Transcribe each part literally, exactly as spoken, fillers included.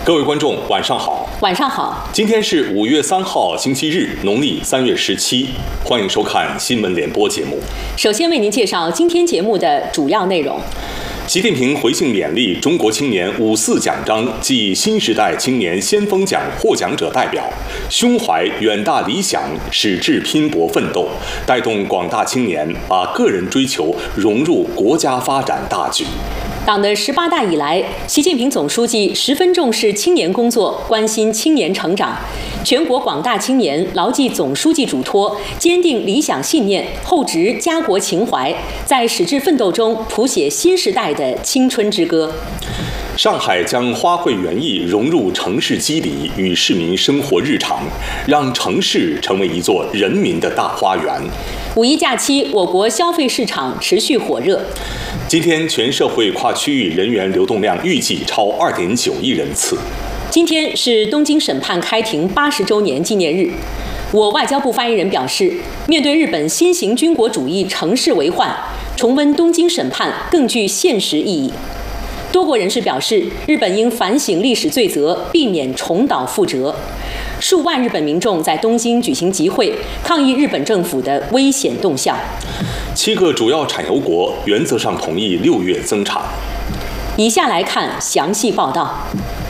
各位观众，晚上好。 晚上好。 今天是五月三号，星期日，农历三月十七。欢迎收看新闻联播节目。 首先为您介绍今天节目的主要内容。 习近平回信勉励中国青年五四奖章暨新时代青年先锋奖获奖者代表，胸怀远大理想，矢志拼搏奋斗，带动广大青年把个人追求融入国家发展大局。 党的十八大以来，习近平总书记十分重视青年工作，关心青年成长。全国广大青年牢记总书记嘱托，坚定理想信念，厚植家国情怀，在矢志奋斗中谱写新时代的青春之歌。 上海将花卉园艺融入城市肌理与市民生活日常，让城市成为一座人民的大花园。 五一假期，我国消费市场持续火热。 今天全社会跨区域人员流动量预计超二点九亿人次。 今天是东京审判开庭八十周年纪念日。我外交部发言人表示，面对日本新型军国主义乘势为患，重温东京审判更具现实意义。多国人士表示，日本应反省历史罪责，避免重蹈覆辙。数万日本民众在东京举行集会，抗议日本政府的危险动向。 七个主要产油国原则上同意六月增产。 以下来看详细报道。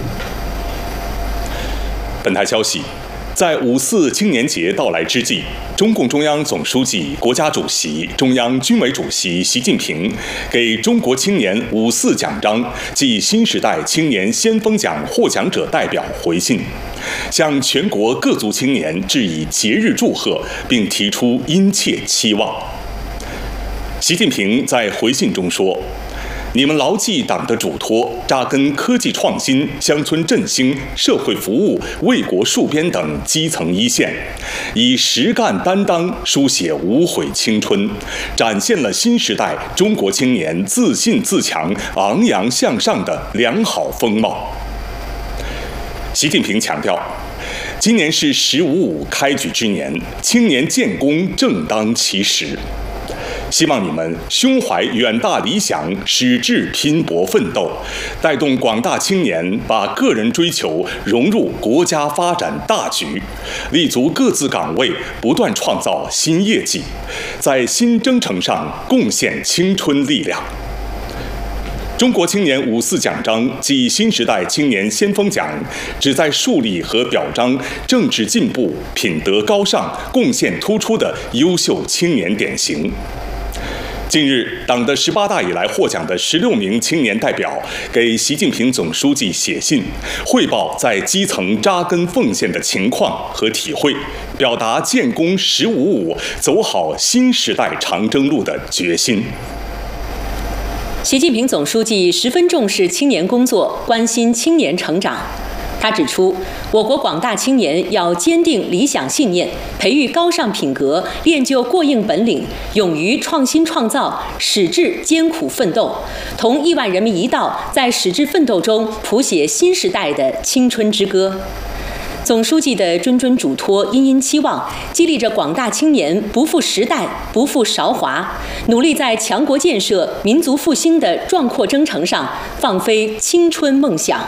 本台消息，在五四青年节到来之际，中共中央总书记、国家主席、中央军委主席习近平给中国青年五四奖章暨新时代青年先锋奖获奖者代表回信，向全国各族青年致以节日祝贺，并提出殷切期望。习近平在回信中说，你们牢记党的嘱托，扎根科技创新、乡村振兴、社会服务、为国戍边等基层一线，以实干担当书写无悔青春，展现了新时代中国青年自信自强、昂扬向上的良好风貌。习近平强调，今年是“十五五”开举之年，青年建功正当其时。希望你们胸怀远大理想，矢志拼搏奋斗，带动广大青年把个人追求融入国家发展大局，立足各自岗位，不断创造新业绩，在新征程上贡献青春力量。中国青年五四奖章暨新时代青年先锋奖旨在树立和表彰政治进步、品德高尚、贡献突出的优秀青年典型。近日，党的十八大以来获奖的十六名青年代表给习近平总书记写信，汇报在基层扎根奉献的情况和体会，表达建功“十五五”走好新时代长征路的决心。 习近平总书记十分重视青年工作，关心青年成长。他指出，我国广大青年要坚定理想信念，培育高尚品格，练就过硬本领，勇于创新创造，矢志艰苦奋斗，同亿万人民一道，在矢志奋斗中谱写新时代的青春之歌。总书记的谆谆嘱托、殷殷期望，激励着广大青年不负时代、不负韶华，努力在强国建设、民族复兴的壮阔征程上放飞青春梦想。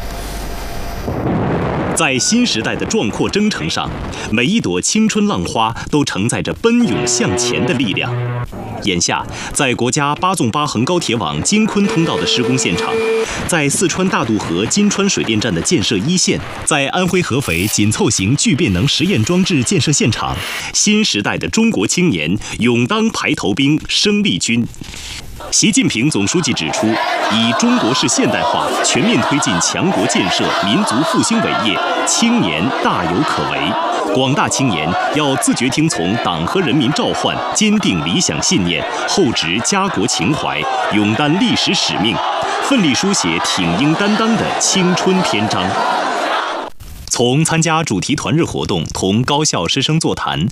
在新时代的壮阔征程上，每一朵青春浪花都承载着奔涌向前的力量。眼下，在国家八纵八横高铁网京昆通道的施工现场，在四川大渡河金川水电站的建设一线，在安徽合肥紧凑型聚变能实验装置建设现场，新时代的中国青年勇当排头兵、生力军。习近平总书记指出，以中国式现代化全面推进强国建设、民族复兴伟业，青年大有可为。广大青年要自觉听从党和人民召唤，坚定理想信念，厚植家国情怀，勇担历史使命，奋力书写挺膺担当的青春篇章。从参加主题团日活动、同高校师生座谈，